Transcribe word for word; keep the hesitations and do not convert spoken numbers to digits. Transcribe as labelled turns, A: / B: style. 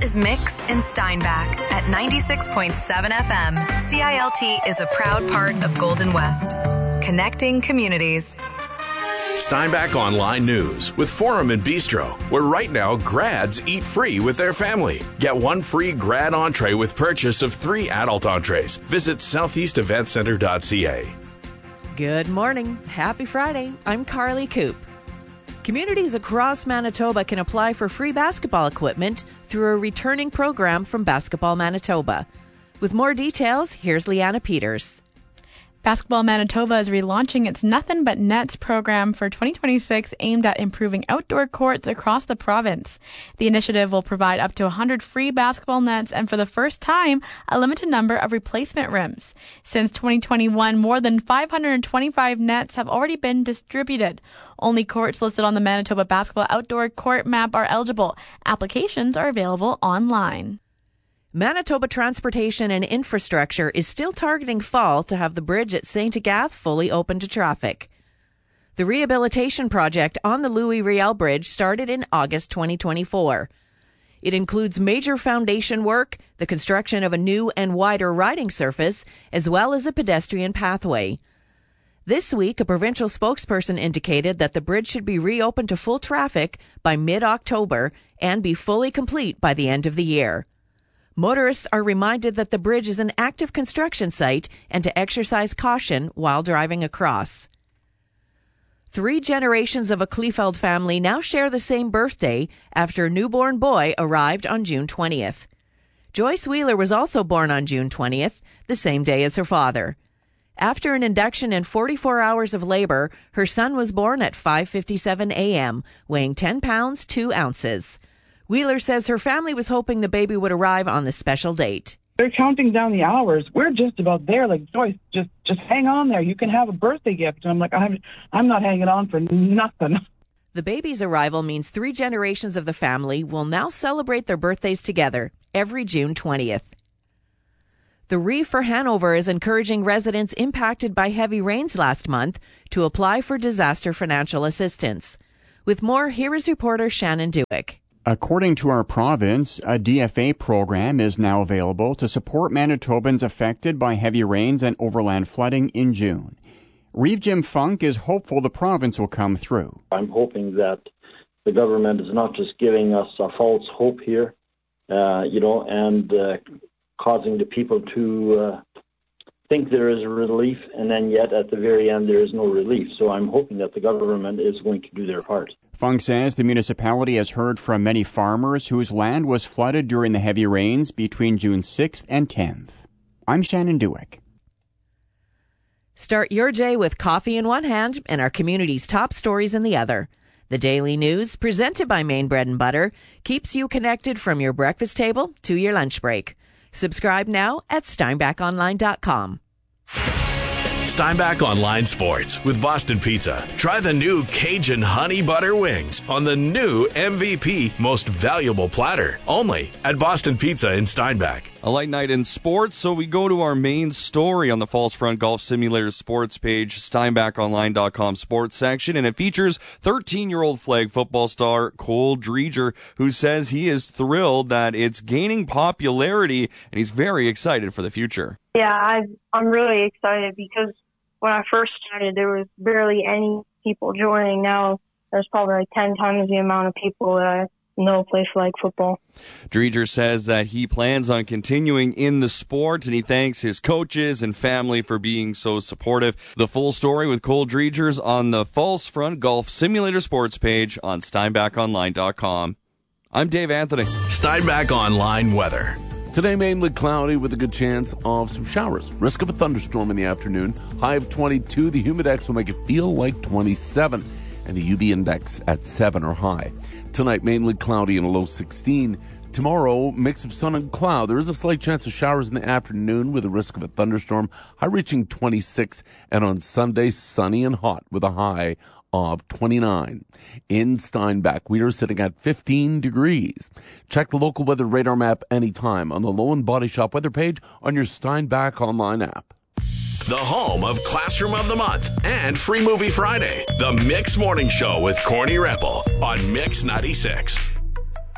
A: is Mix in Steinbach at ninety-six point seven F M. C I L T is a proud part of Golden West, connecting communities.
B: Steinbach Online News with Forum and Bistro, where right now grads eat free with their family. Get one free grad entree with purchase of three adult entrees. Visit southeast event center dot c a.
C: Good morning. Happy Friday. I'm Carly Coop. Communities across Manitoba can apply for free basketball equipment through a returning program from Basketball Manitoba. With more details, here's Leanna Peters.
D: Basketball Manitoba is relaunching its Nothing But Nets program for twenty twenty-six aimed at improving outdoor courts across the province. The initiative will provide up to one hundred free basketball nets and for the first time, a limited number of replacement rims. Since twenty twenty-one, more than five hundred twenty-five nets have already been distributed. Only courts listed on the Manitoba Basketball Outdoor Court Map are eligible. Applications are available online.
C: Manitoba Transportation and Infrastructure is still targeting fall to have the bridge at Saint Agathe fully open to traffic. The rehabilitation project on the Louis Riel Bridge started in August twenty twenty-four. It includes major foundation work, the construction of a new and wider riding surface, as well as a pedestrian pathway. This week, a provincial spokesperson indicated that the bridge should be reopened to full traffic by mid-October and be fully complete by the end of the year. Motorists are reminded that the bridge is an active construction site and to exercise caution while driving across. Three generations of a Kleefeld family now share the same birthday after a newborn boy arrived on June twentieth. Joyce Wheeler was also born on June twentieth, the same day as her father. After an induction and forty-four hours of labor, her son was born at five fifty-seven a.m., weighing ten pounds, two ounces. Wheeler says her family was hoping the baby would arrive on the special date.
E: They're counting down the hours. We're just about there. Like, Joyce, just just hang on there. You can have a birthday gift. And I'm like, I'm, I'm not hanging on for nothing.
C: The baby's arrival means three generations of the family will now celebrate their birthdays together every June twentieth. The Reeve for Hanover is encouraging residents impacted by heavy rains last month to apply for disaster financial assistance. With more, here is reporter Shannon Dewick.
F: According to our province, a D F A program is now available to support Manitobans affected by heavy rains and overland flooding in June. Reeve Jim Funk is hopeful the province will come through.
G: I'm hoping that the government is not just giving us a false hope here, uh, you know, and uh, causing the people to uh, think there is relief, and then yet at the very end there is no relief. So I'm hoping that the government is going to do their part.
F: Funk says the municipality has heard from many farmers whose land was flooded during the heavy rains between June sixth and tenth. I'm Shannon Dewick.
C: Start your day with coffee in one hand and our community's top stories in the other. The Daily News, presented by Maine Bread and Butter, keeps you connected from your breakfast table to your lunch break. Subscribe now at steinbach online dot com.
B: Steinbach Online Sports with Boston Pizza. Try the new Cajun Honey Butter Wings on the new M V P Most Valuable Platter. Only at Boston Pizza in Steinbach.
H: A light night in sports, so we go to our main story on the Falls Front Golf Simulator sports page, steinbach online dot com sports section, and it features thirteen-year-old flag football star Cole Dreger, who says he is thrilled that it's gaining popularity, and he's very excited for the future.
I: Yeah, I, I'm really excited because when I first started, there was barely any people joining. Now there's probably like ten times the amount of people that I know play flag football.
H: Dreger says that he plans on continuing in the sport, and he thanks his coaches and family for being so supportive. The full story with Cole Dreger's on the Falls Front Golf Simulator sports page on steinbach online dot com. I'm Dave Anthony.
B: Steinbach Online weather.
J: Today, mainly cloudy with a good chance of some showers. Risk of a thunderstorm in the afternoon. High of twenty-two. The humidex will make it feel like twenty-seven. And the U V index at seven or high. Tonight, mainly cloudy and a low sixteen. Tomorrow, mix of sun and cloud. There is a slight chance of showers in the afternoon with a risk of a thunderstorm. High reaching twenty-six. And on Sunday, sunny and hot with a high of twenty-nine. In Steinbach, we are sitting at fifteen degrees. Check the local weather radar map anytime on the Low and Body Shop weather page on your Steinbach online app.
B: The home of Classroom of the Month and Free Movie Friday. The Mix Morning Show with Corny Repple on Mix ninety-six.